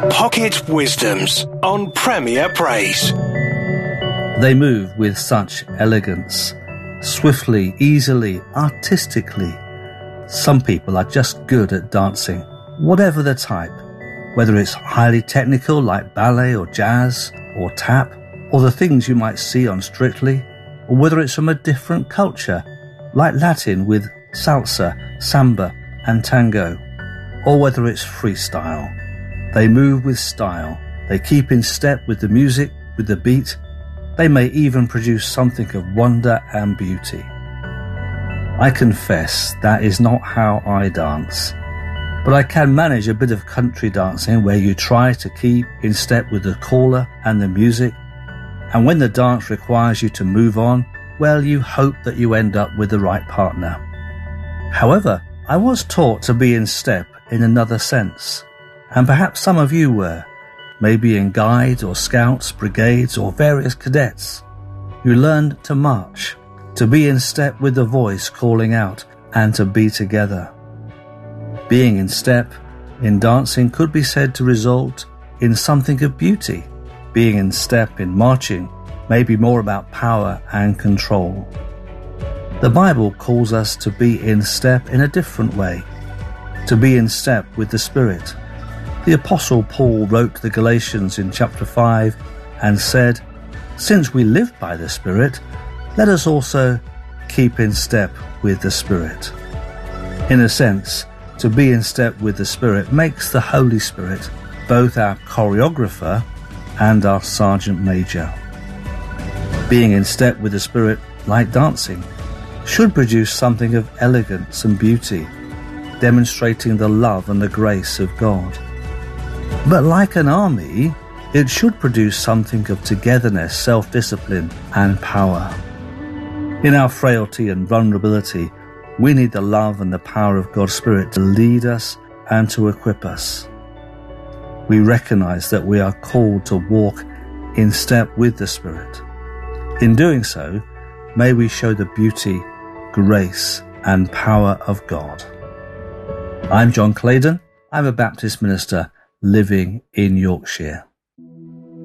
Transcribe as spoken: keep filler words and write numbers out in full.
Pocket Wisdoms on Premier Praise. They move with such elegance, swiftly, easily, artistically. Some people are just good at dancing, whatever the type, whether it's highly technical like ballet or jazz or tap, or the things you might see on Strictly, or whether it's from a different culture like Latin with salsa, samba and tango, or whether it's freestyle. They move with style. They keep in step with the music, with the beat. They may even produce something of wonder and beauty. I confess that is not how I dance, but I can manage a bit of country dancing where you try to keep in step with the caller and the music, and when the dance requires you to move on, well, you hope that you end up with the right partner. However, I was taught to be in step in another sense, and perhaps some of you were, maybe in guides or scouts, brigades or various cadets. You learned to march, to be in step with the voice calling out, and to be together. Being in step in dancing could be said to result in something of beauty. Being in step in marching may be more about power and control. The Bible calls us to be in step in a different way, to be in step with the Spirit. The Apostle Paul wrote to the Galatians in chapter five and said, "Since we live by the Spirit, let us also keep in step with the Spirit." In a sense, to be in step with the Spirit makes the Holy Spirit both our choreographer and our sergeant major. Being in step with the Spirit, like dancing, should produce something of elegance and beauty, demonstrating the love and the grace of God. But like an army, it should produce something of togetherness, self-discipline and power. In our frailty and vulnerability, we need the love and the power of God's Spirit to lead us and to equip us. We recognize that we are called to walk in step with the Spirit. In doing so, may we show the beauty, grace and power of God. I'm John Claydon. I'm a Baptist minister living in Yorkshire.